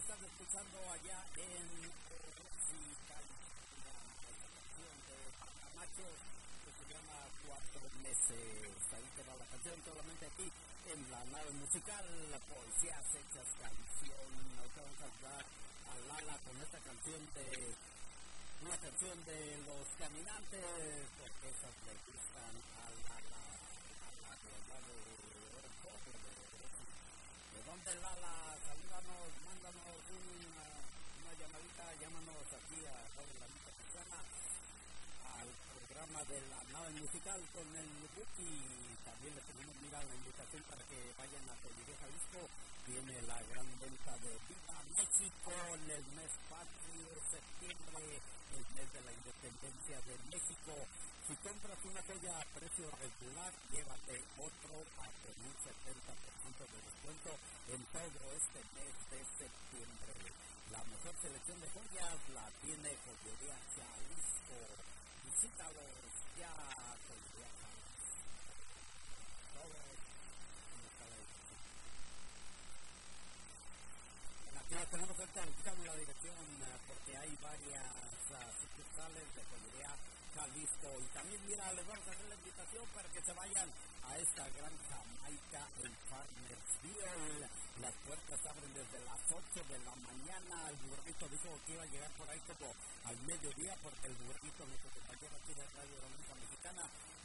estás escuchando allá en Rosita, la canción de Camacho que se llama 4 meses. Ahí te va la canción solamente aquí en la nave musical, la poesía hechas canción. Nos vamos a dar a Lala con esta canción de una canción de Los Caminantes, porque esas le gustan a Lala. ¿De dónde, Lala? Salúdanos, mándanos una llamadita, llámanos aquí a Radio La Mita Cristiana, al programa de la nave musical con el Buki. También les tenemos, mira, la invitación para que vayan a Colibé, Jalisco. Viene la gran venta de Viva México en el mes patrio, septiembre, el mes de la independencia de México. Si compras una joya a precio regular, llévate otro hasta un 70% de descuento en todo este mes de septiembre. La mejor selección de joyas la tiene Joyería Jalisco. Visítalos ya, Joyería Jalisco. Todos en esta dirección. Aquí ya tenemos actualizando la dirección porque hay varias sucursales de Joyería Jalisco. Y también, mira, les vamos a hacer la invitación para que se vayan a esta gran Jamaica en Farmersville. Las puertas abren desde las 8 de la mañana. El burrito dijo que iba a llegar por ahí como al mediodía, porque el burrito, nuestro compañero aquí de Radio La Música Mexicana,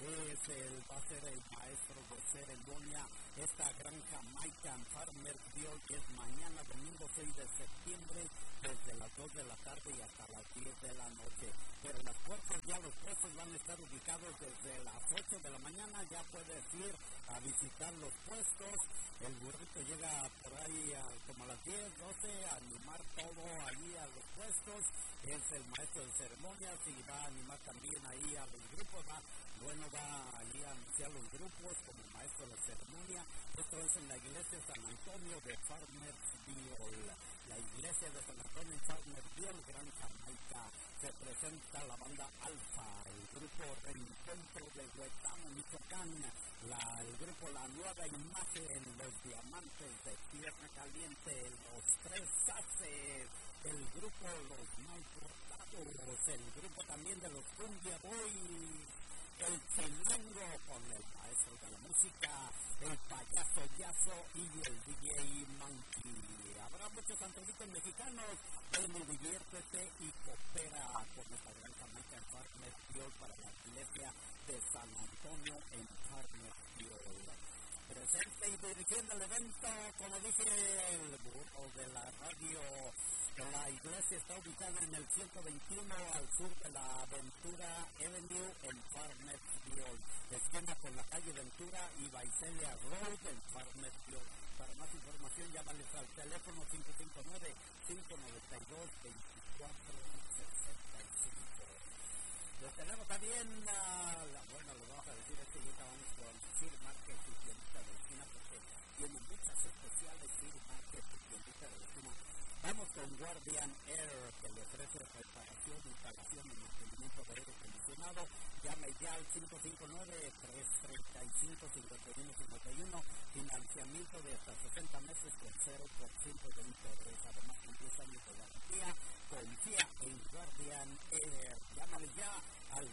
va a ser el maestro de ceremonia. Esta gran Jamaica en Farmersville, que es mañana, domingo 6 de septiembre, desde las 2 de la tarde y hasta las 10 de la noche. Pero las puertas, ya los puestos van a estar ubicados desde las 8 de la mañana. Ya puedes ir a visitar los puestos. El burrito llega por ahí como a las 10, 12 a animar todo ahí a los puestos. Es el maestro de ceremonias y va a animar también ahí a los grupos. Va ahí a anunciar los grupos como maestro de ceremonia. Esto es en la iglesia San Antonio de Farmersville. La iglesia de San Antonio en Farmersville, Gran Jamaica. Se presenta la banda Alfa, el grupo Reencuentro de Huetamo, Michoacán, el grupo La Nueva Imagen, Los Diamantes de Tierra Caliente, Los Tres Haces, el grupo Los Malportados, el grupo también de los Cumbia Boys, el Chilango con el maestro de la música, el Payaso Yazo y el DJ Monkey. Habrá muchos antonitos mexicanos. Ven y diviértete y coopera con esta gran Jamaica en Farmersville para la iglesia de San Antonio en Farmersville. Presente y dirigiendo el evento, como dije, el burro de la radio. La iglesia está ubicada en el 121 al sur de la Ventura Avenue en Farmersville, esquina con la calle Ventura y Visalia Road en Farmersville. Para más información, llámales al teléfono 559-592-2465. Les tenemos también les vamos a decir que ahorita vamos con Sir Market y tiendita de la esquina, porque tiene muchas especiales Sir Market y tiendita de la esquina. Vamos con Guardian Air, que le ofrece reparación, instalación y mantenimiento de aire acondicionado. Llame ya al 559-335-5151. Financiamiento de hasta 60 meses con 0% de interés. Además, con 10 años de garantía. Confía en Guardian Air. Llámale ya al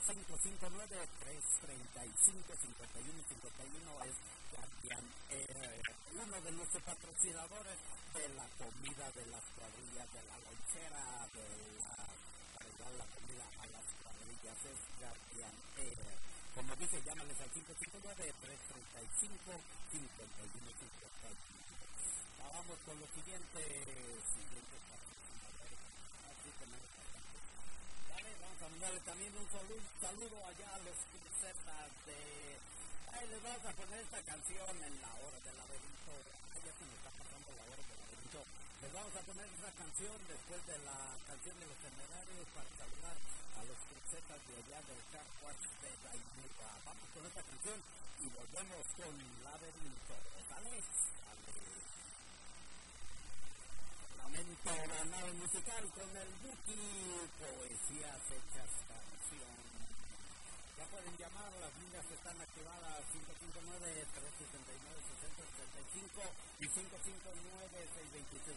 559-335-5151. Es Guardian Air, uno de nuestros patrocinadores de la comida de las cuadrillas, de la lonchera, para dar la comida a las cuadrillas, es Guardian Air. Como dije, llámales al 559-335-5151. Vamos con los siguientes patrocinadores. Así que no. Vale, vamos a mandarle también un saludo allá a los crucetas de... Ahí les vamos a poner esta canción en la hora del laberinto. Ya se me está pasando la hora del laberinto. Les vamos a poner esa canción después de la canción de los temerarios para saludar a los crucetas de allá del Car Wash de Daimúa. Vamos con esta canción y volvemos con laberinto. ¿Sale? Lamento, la nave musical con el Buki, poesías hechas canción. Ya pueden llamar, las líneas están activadas 559-369-6035 y 559-626-8255.